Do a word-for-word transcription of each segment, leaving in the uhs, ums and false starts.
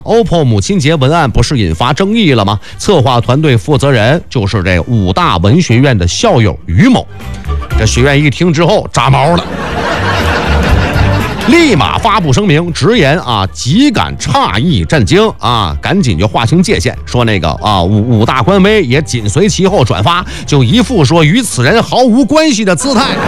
O P P O 母亲节文案不是引发争议了吗？策划团队负责人就是这武大文学院的校友于某。这学院一听之后炸毛了，立马发布声明，直言啊，极感诧异震惊啊，赶紧就划清界限，说那个啊武武大官微也紧随其后转发，就一副说与此人毫无关系的姿态。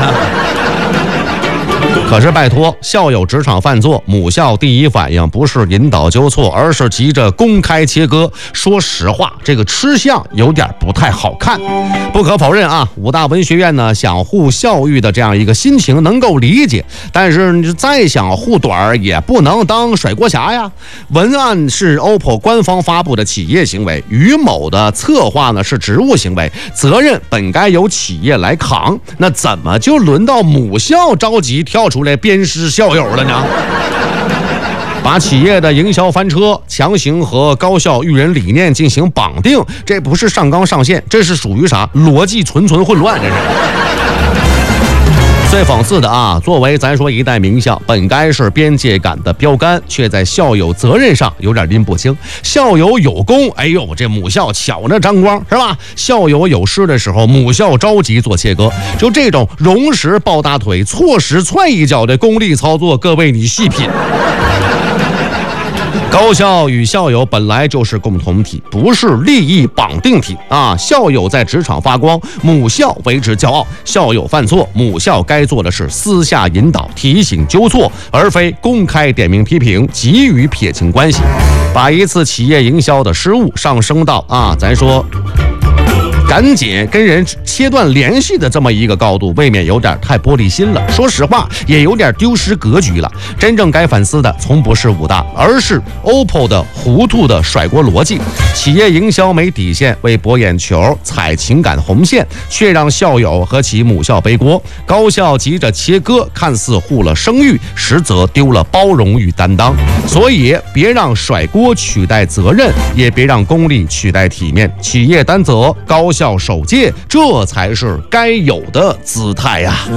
可是拜托，校友职场犯错，母校第一反应不是引导纠错，而是急着公开切割。说实话，这个吃相有点不太好看。不可否认啊，武大文学院呢想护校誉的这样一个心情能够理解，但是你再想护短儿也不能当甩锅侠呀。文案是 O P P O 官方发布的企业行为，于某的策划呢是职务行为，责任本该由企业来扛，那怎么就轮到母校着急跳出来鞭尸校友了呢？把企业的营销翻车，强行和高校育人理念进行绑定，这不是上纲上线，这是属于啥？逻辑纯纯混乱，这是。最讽刺的啊，作为咱说一代名校，本该是边界感的标杆，却在校友责任上有点拎不清。校友有功，哎呦，这母校巧着张光是吧？校友有失的时候，母校着急做切割，就这种荣时抱大腿，错时踹一脚的功利操作，各位你细品。高校与校友本来就是共同体，不是利益绑定体啊！校友在职场发光，母校为之骄傲；校友犯错，母校该做的是私下引导、提醒、纠错，而非公开点名批评，急于撇清关系，把一次企业营销的失误上升到啊，咱说。赶紧跟人切断联系的这么一个高度，未免有点太玻璃心了。说实话，也有点丢失格局了。真正该反思的，从不是武大，而是 O P P O 的糊涂的甩锅逻辑。企业营销没底线，为博眼球、踩情感红线，却让校友和其母校背锅。高校急着切割，看似护了声誉，实则丢了包容与担当。所以，别让甩锅取代责任，也别让功利取代体面。企业担责，高校守戒，这才是该有的姿态呀。